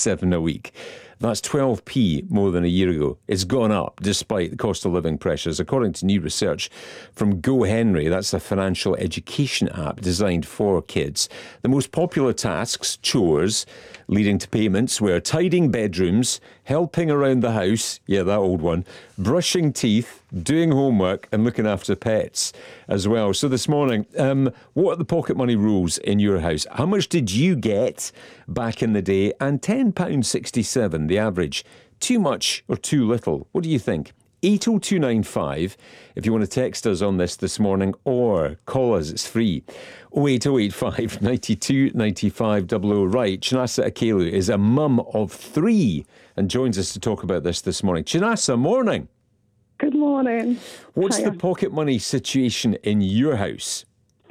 £1.67 a week. That's 12p more than a year ago. It's gone up despite the cost of living pressures, according to new research from GoHenry. That's a financial education app designed for kids. The most popular tasks, chores, leading to payments were tidying bedrooms, helping around the house, yeah, that old one, brushing teeth, doing homework and looking after pets as well. So this morning, what are the pocket money rules in your house? How much did you get back in the day? And £10.67, the average. Too much or too little? What do you think? 80295 if you want to text us on this morning, or call us, it's free. 08085 92 95 00. Right, Chinasa Akelu is a mum of 3 and joins us to talk about this morning. Chinasa, morning. Good morning. What's the pocket money situation in your house?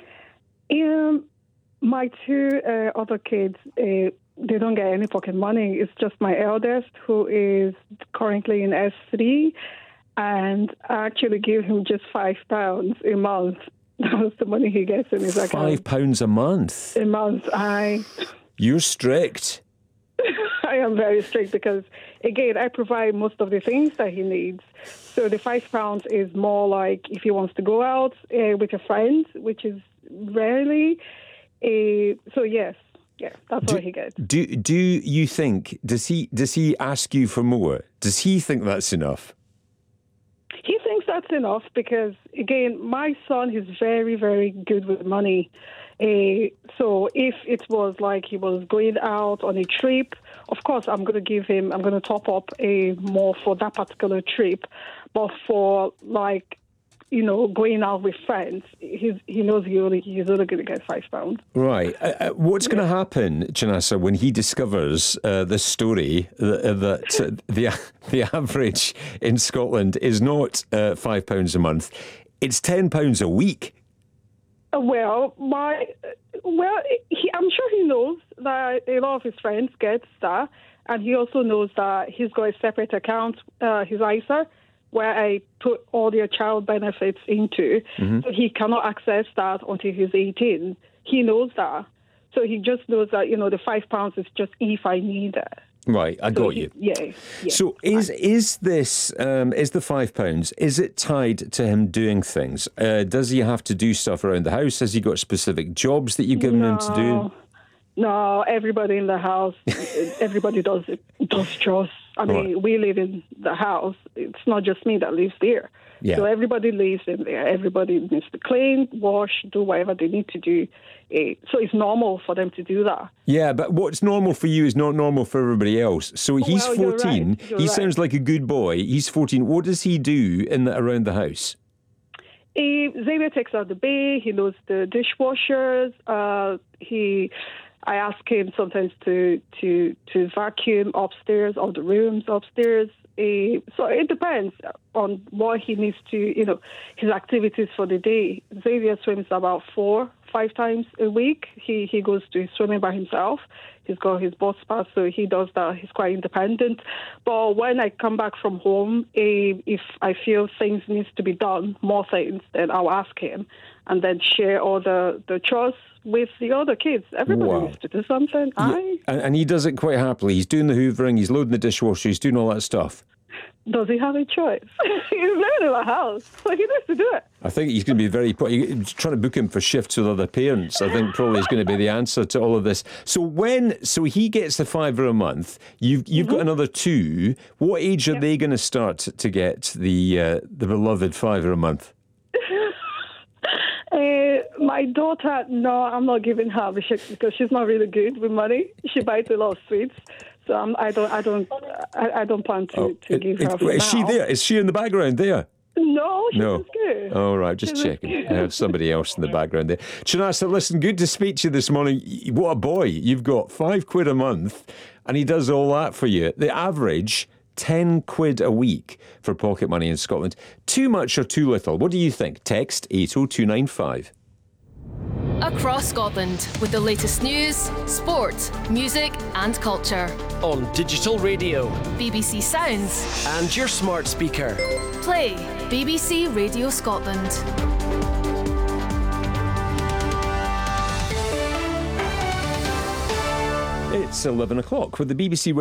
My 2 other kids, they don't get any pocket money. It's just my eldest, who is currently in S3, and I actually give him just £5 a month. That's the money he gets in his account. £5 a month? A month, You're strict. I am very strict because, again, I provide most of the things that he needs. So the £5 is more like if he wants to go out with a friend, which is rarely. So yes, that's what he gets. Do you think, does he ask you for more? Does he think that's enough? He thinks that's enough because, again, my son is very, very good with money. So if it was like he was going out on a trip, of course I'm going to top up more for that particular trip. But for going out with friends, he knows he's only going to get £5. Right. What's going to happen, Chinasa, when he discovers this story that the average in Scotland is not £5 a month, it's £10 a week? I'm sure he knows that a lot of his friends get that, and he also knows that he's got a separate account, his ISA, where I put all their child benefits into. Mm-hmm. So he cannot access that until he's 18. He knows that. So he just knows that, the £5 is just if I need it. Right, I got you. Yeah. So is this is the £5? Is it tied to him doing things? Does he have to do stuff around the house? Has he got specific jobs that you've given him to do? No, everybody in the house, everybody does chores. I mean, We live in the house. It's not just me that lives there. Yeah. So everybody lives in there. Everybody needs to clean, wash, do whatever they need to do. So it's normal for them to do that. Yeah, but what's normal for you is not normal for everybody else. So he's 14. He sounds like a good boy. He's 14. What does he do around the house? Xavier takes out the bay. He loads the dishwashers. I ask him sometimes to vacuum upstairs, all the rooms upstairs. So it depends on what he needs to, his activities for the day. Xavier swims about 4-5 times a week. He goes to swimming by himself. He's got his boat pass, so he does that. He's quite independent. But when I come back from home, if I feel things needs to be done, more things, then I'll ask him and then share all the chores with the other kids. Everybody needs to do something. Yeah. And he does it quite happily. He's doing the hoovering, he's loading the dishwasher, he's doing all that stuff. Does he have a choice? He's living in a house, so he needs to do it. I think he's going to be trying to book him for shifts with other parents. I think probably is going to be the answer to all of this. So he gets the £5 a month. You've got another 2. What age are they going to start to get the beloved £5 a month? My daughter, no, I'm not giving her because she's not really good with money. She buys a lot of sweets, so I don't plan to give her. For is now. She there? Is she in the background there? No, she's good. All right, just checking. I heard somebody else in the background there. Chinasa, listen, good to speak to you this morning. What a boy! You've got £5 a month, and he does all that for you. The average. £10 a week for pocket money in Scotland. Too much or too little? What do you think? Text 80295. Across Scotland with the latest news, sport, music and culture. On digital radio, BBC Sounds and your smart speaker. Play BBC Radio Scotland. It's 11 o'clock with the BBC